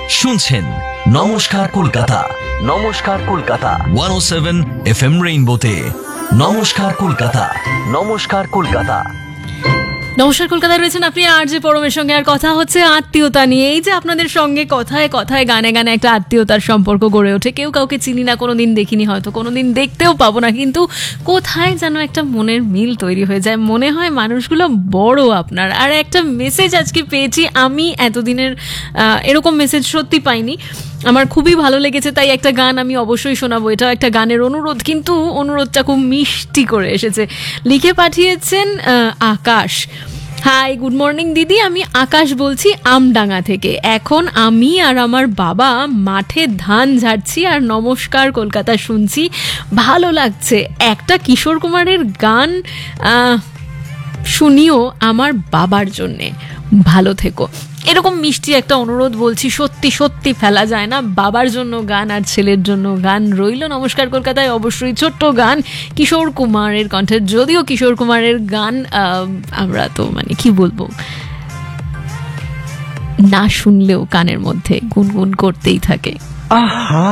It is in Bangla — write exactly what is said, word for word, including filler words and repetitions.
শুনছেন নমস্কার কলকাতা, নমস্কার কলকাতা একশো সাত এফ এম রেইনবোতে। নমস্কার কলকাতা, নমস্কার কলকাতা। নমস্কার কলকাতায় রয়েছেন আপনি আর যে পরমের সঙ্গে, আর কথা হচ্ছে আত্মীয়তা নিয়ে। এই যে আপনাদের সঙ্গে কথায় কথায় গানে গানে একটা আত্মীয়তার সম্পর্ক গড়ে ওঠে। কেউ কাউকে চিনি না, কোনোদিন দেখিনি, হয়তো কোনোদিন দেখতেও পাবো না, কিন্তু কোথায় যেন একটা মনের মিল তৈরি হয়ে যায়। মনে হয় মানুষগুলো বড় আপনার। আর একটা মেসেজ আজকে পেয়েছি, আমি এতদিনের এরকম মেসেজ সত্যি পাইনি, আমার খুবই ভালো লেগেছে, তাই একটা গান আমি অবশ্যই শোনাবো। এটা একটা গানের অনুরোধ, কিন্তু অনুরোধটা খুব মিষ্টি করে এসেছে। লিখে পাঠিয়েছেন আকাশ। হাই, গুড মর্নিং দিদি, আমি আকাশ বলছি আমডাঙ্গা থেকে। এখন আমি আর আমার বাবা মাঠে ধান ঝাড়ছি আর নমস্কার কলকাতা শুনছি, ভালো লাগছে। একটা কিশোর কুমারের গান শুনিও আমার বাবার জন্যে, ভালো থেকো। এরকম মিষ্টি একটা অনুরোধ বলছি, সত্যি সত্যি ফেলা যায় না। বাবার জন্য গান আর ছেলের জন্য গান রইল নমস্কার কলকাতায়। অবশ্যই ছোট্ট গান কিশোর কুমারের কণ্ঠে, যদিও কিশোর কুমারের গান আমরা তো মানে কি বলবো, না শুনলেও কানের মধ্যে গুনগুন করতেই থাকে।